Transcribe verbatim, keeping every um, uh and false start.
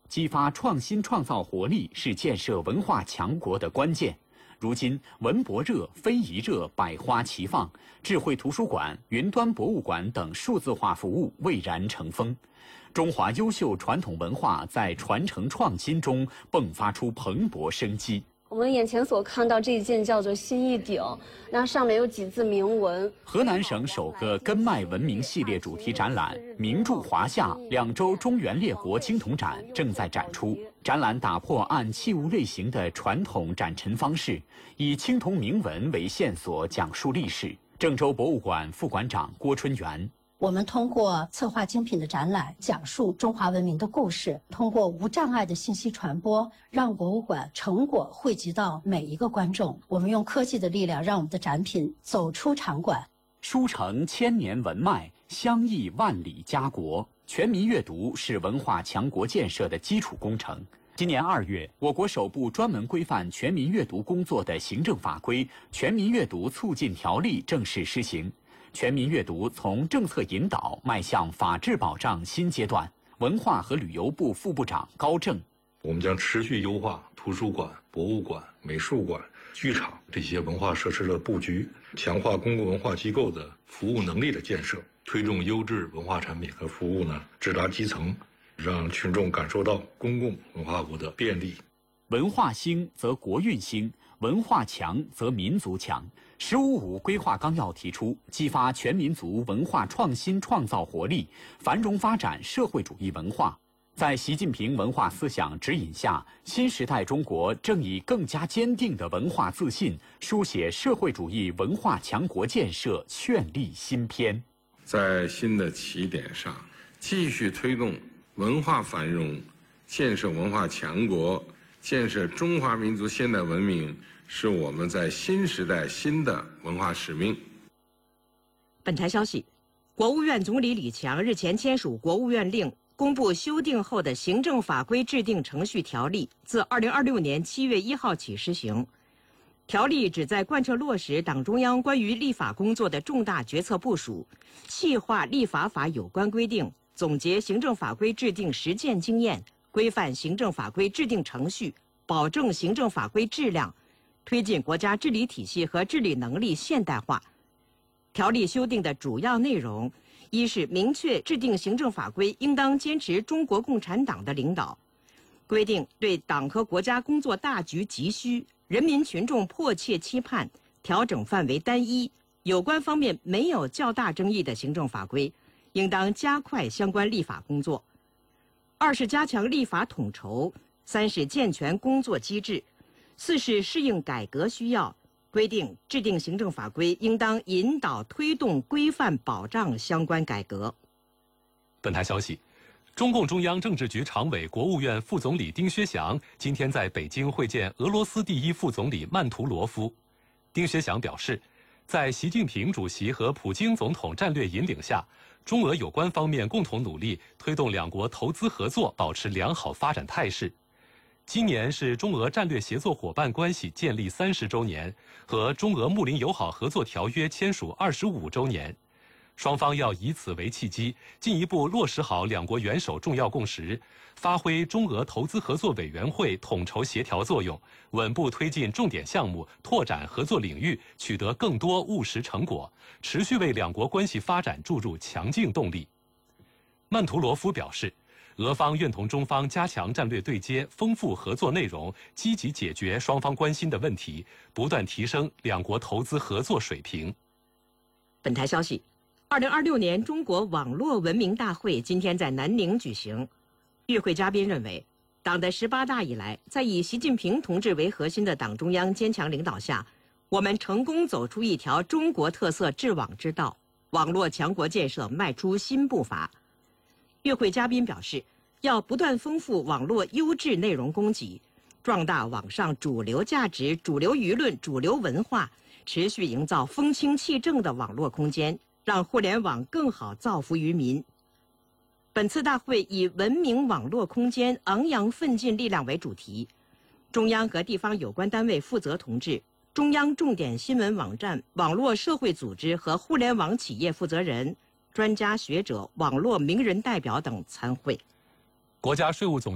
激发创新创造活力是建设文化强国的关键。如今，文博热、非遗热百花齐放，智慧图书馆、云端博物馆等数字化服务蔚然成风。中华优秀传统文化在传承创新中迸发出蓬勃生机。 我们眼前所看到这一件叫做新一鼎，那上面有几字铭文。 河南省首个根脉文明系列主题展览“名著华夏”两周中原列国青铜展正在展出。展览打破按器物类型的传统展陈方式，以青铜铭文为线索讲述历史。郑州博物馆副馆长郭春元。 我们通过策划精品的展览，讲述中华文明的故事，通过无障碍的信息传播，让博物馆成果汇集到每一个观众。我们用科技的力量，让我们的展品走出场馆。 书承千年文脉，相益万里家国。全民阅读是文化强国建设的基础工程。今年二月，我国首部专门规范全民阅读工作的行政法规《全民阅读促进条例》正式施行。全民阅读从政策引导迈向法治保障新阶段。文化和旅游部副部长高正， 我们将持续优化图书馆、博物馆、美术馆、剧场这些文化设施的布局，强化公共文化机构的服务能力的建设，推动优质文化产品和服务呢直达基层，让群众感受到公共文化服务的便利。 文化兴则国运兴，文化强则民族强。十五五规划纲要提出，激发全民族文化创新创造活力，繁荣发展社会主义文化。在习近平文化思想指引下，新时代中国正以更加坚定的文化自信，书写社会主义文化强国建设绚丽新篇。 在新的起点上，继续推动文化繁荣，建设文化强国，建设中华民族现代文明，是我们在新时代新的文化使命。 本台消息，国务院总理李强日前签署国务院令，公布修订后的行政法规制定程序条例，自二零二六年七月一号起施行。条例旨在贯彻落实党中央关于立法工作的重大决策部署，细化立法法有关规定，总结行政法规制定实践经验，规范行政法规制定程序，保证行政法规质量，推进国家治理体系和治理能力现代化。条例修订的主要内容，一是明确制定行政法规应当坚持中国共产党的领导，规定对党和国家工作大局急需、人民群众迫切期盼、调整范围单一、有关方面没有较大争议的行政法规，应当加快相关立法工作。二是加强立法统筹，三是健全工作机制，四是适应改革需要，规定制定行政法规应当引导推动规范保障相关改革。 本台消息，中共中央政治局常委、国务院副总理丁薛祥今天在北京会见俄罗斯第一副总理曼图罗夫。丁薛祥表示，在习近平主席和普京总统战略引领下，中俄有关方面共同努力，推动两国投资合作保持良好发展态势。今年是中俄战略协作伙伴关系建立三十周年和中俄睦邻友好合作条约签署二十五周年，双方要以此为契机，进一步落实好两国元首重要共识，发挥中俄投资合作委员会统筹协调作用，稳步推进重点项目，拓展合作领域，取得更多务实成果，持续为两国关系发展注入强劲动力。曼图罗夫表示，俄方愿同中方加强战略对接，丰富合作内容，积极解决双方关心的问题，不断提升两国投资合作水平。 本台消息，二零二六年中国网络文明大会今天在南宁举行。与会嘉宾认为，党的十八大以来，在以习近平同志为核心的党中央坚强领导下，我们成功走出一条中国特色治网之道，网络强国建设迈出新步伐。与会嘉宾表示，要不断丰富网络优质内容供给，壮大网上主流价值、主流舆论、主流文化，持续营造风清气正的网络空间，让互联网更好造福于民。本次大会以文明网络空间昂扬奋进力量为主题，中央和地方有关单位负责同志、中央重点新闻网站、网络社会组织和互联网企业负责人、专家学者、网络名人代表等参会。 国家税务总